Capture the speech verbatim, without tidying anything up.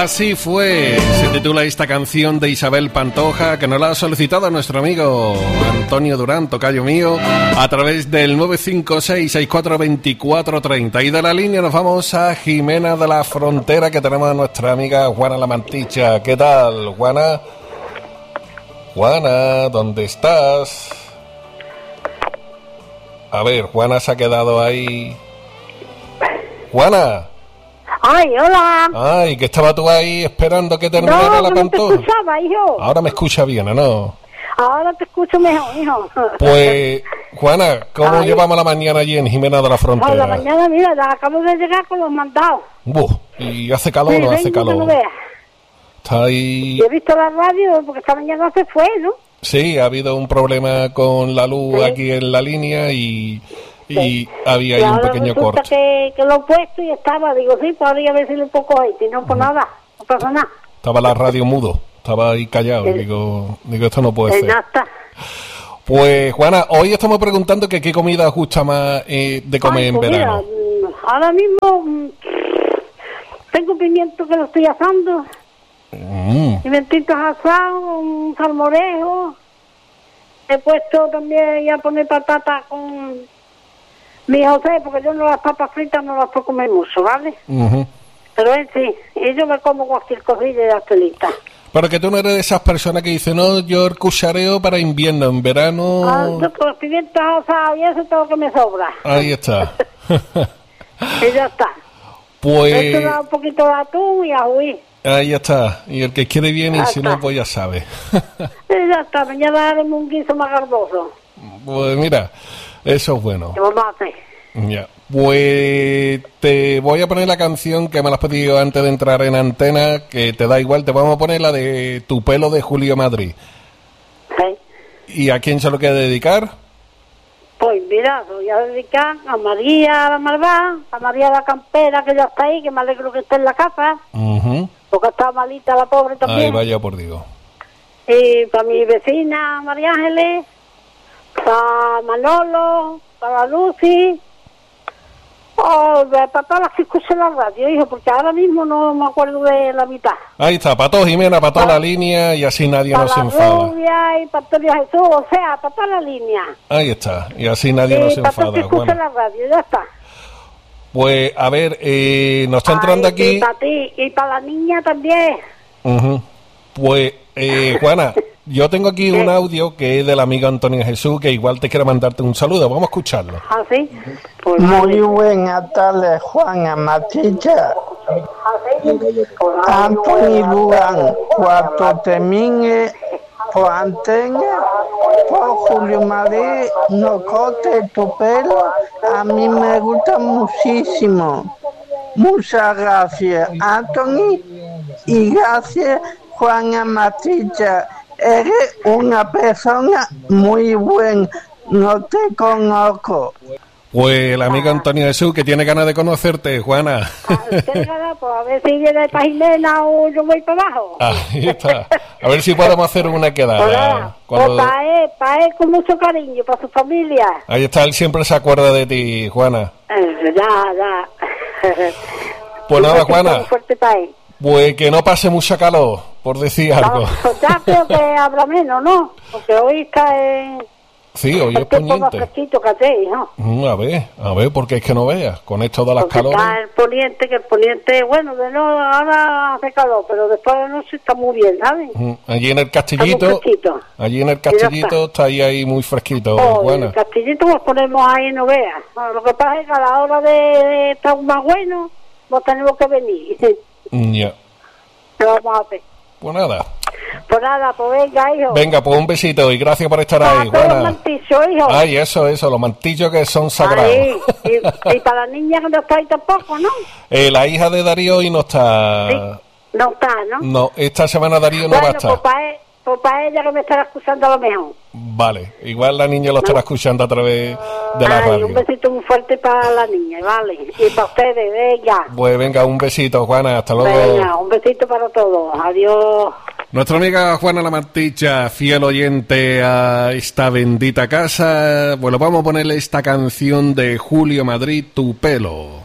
Así fue, se titula esta canción de Isabel Pantoja, que nos la ha solicitado nuestro amigo Antonio Durán, tocayo mío, a través del nueve cinco seis, seis cuatro dos cuatro tres cero. Y de la línea nos vamos a Jimena de la Frontera, que tenemos a nuestra amiga Juana La Manticha. ¿Qué tal, Juana? Juana, ¿dónde estás? A ver, Juana se ha quedado ahí. Juana. Ay, hola. Ay, que estaba tú ahí esperando que terminara no, la Pantoja. No, te escuchaba, hijo. Ahora me escucha bien, ¿no? Ahora te escucho mejor, hijo. Pues, Juana, ¿cómo Ay. llevamos la mañana allí en Jimena de la Frontera? Por la mañana, mira, ya acabo de llegar con los mandados. Buf, ¿y hace calor o Sí, no hace vengo, calor? que no veas. Está ahí... Y he visto la radio porque esta mañana se fue, ¿no? Sí, ha habido un problema con la luz Sí. aquí en la línea y, y Sí. había Y ahí un ahora pequeño resulta corte. Que, que lo he puesto y estaba, digo, sí, podría decirle un poco ahí, si no, pues nada, no pasa nada. Estaba la radio mudo, estaba ahí callado. Sí. Digo, digo, esto no puede Eh, ser. ya está. Pues, Juana, hoy estamos preguntando que qué comida os gusta más eh, de comer Ay, en pues verano. mira, mm, ahora mismo mm, tengo pimiento que lo estoy asando, Mm, pimentitos asados, un salmorejo. He puesto también a poner patata con mi José, porque yo no las papas fritas no las puedo comer mucho, ¿vale? ujú. Pero él sí, y yo me como cualquier cosilla y ya estoy lista. Pero que tú no eres de esas personas que dicen, no, yo el cuchareo para invierno, en verano... Ah, yo con los pimientos asados y eso todo lo que me sobra. Ahí está. Y ya está. Pues... He hecho un poquito de atún y ajuí. Ahí está. Y el que quiere bien y Ya si está. no, pues ya sabe. Y ya está, mañana haremos un guiso más garboso. Pues mira, eso es bueno. ¿Qué vamos a hacer? Ya. Pues te voy a poner la canción que me la has pedido antes de entrar en antena, que te da igual, te vamos a poner la de Tu pelo de Julio Madrid. ¿Sí? ¿Y a quién se lo quiere dedicar? Pues mira, voy a dedicar a María la Malvada, a María la Campera, que ya está ahí, que me alegro que esté en la casa, Ujú. porque está malita la pobre Ay, también. vaya por Dios. Y para mi vecina María Ángeles, para Manolo, para Lucy, oh, para todas las que escuchan la radio, hijo, porque ahora mismo no me acuerdo de la mitad. Ahí está, para todos, Jimena, para toda la línea y así nadie Para nos la enfada. rubia y para Antonio Jesús, o sea, para toda la línea. Ahí está, y así nadie nos Y para todos los que enfada. escuchan Bueno, la radio, ya está. pues a ver, eh, nos está entrando Ay, aquí... Y para ti, y para la niña también. Ujú. Pues, eh, Juana, yo tengo aquí un audio que es del amigo Antonio Jesús, que igual te quiere mandarte un saludo. Vamos a escucharlo. ¿Ah, sí? Pues Muy vale. buenas tardes, Juana Maticha. Anthony Durán, cuando termine por antena, por Julio Madrid, no corte tu pelo, a mí me gusta muchísimo. Muchas gracias, Anthony, y gracias, Juana Maticha. Eres una persona muy buena, no te conozco. Pues el amigo Antonio Jesús, que tiene ganas de conocerte, Juana. Ah, ¿qué gana? Pues a ver si viene para Jimena o yo voy para abajo. Ahí está. A ver si podemos hacer una Pues quedada. nada, Cuando- pues para él, para él con mucho cariño, para su familia. Ahí está, él siempre se acuerda de ti, Juana. Eh, ya, ya. Pues Un nada, besito Juana. muy fuerte para él. Pues que no pase mucha calor, por decir algo. No, pues ya creo que habrá menos, ¿no? Porque hoy está en Sí, hoy es el tiempo más poniente. fresquito que ayer, ¿no? Mm, A ver, a ver, porque es que no veas, con esto de las Porque está calores. el poniente, que el poniente, bueno, de no, ahora hace calor, pero después de la noche está muy bien, ¿sabes? Mm, Allí en el Está castillito, muy fresquito. allí en el ya castillito está. está ahí, ahí muy fresquito, Oh, Juana. el castillito nos ponemos ahí, no veas. Bueno, lo que pasa es que a la hora de, de estar más bueno, pues tenemos que venir. Mm, Ya, ¿Qué vamos a hacer? pues nada. Pues nada, pues venga, hijo. Venga, pues un besito y gracias por estar Para ahí, todos los Juana. mantillos, hijo. Ay, eso, eso, los mantillos que son sagrados. Ahí. Y, y para la niña que no está ahí tampoco, ¿no? Eh, la hija de Darío hoy no está. Sí. No está, ¿no? No, esta semana Darío no va a Bueno, estar. pues para, él- pues para ella que me estará escuchando a lo mejor. Vale, igual la niña lo estará escuchando a través de la Ay, radio. un besito muy fuerte para la niña, ¿vale? Y para ustedes, venga. Pues venga, un besito, Juana, hasta luego. Venga, un besito para todos. Adiós. Nuestra amiga Juana La Manticha, fiel oyente a esta bendita casa, bueno, vamos a ponerle esta canción de Julio Madrid, Tu pelo.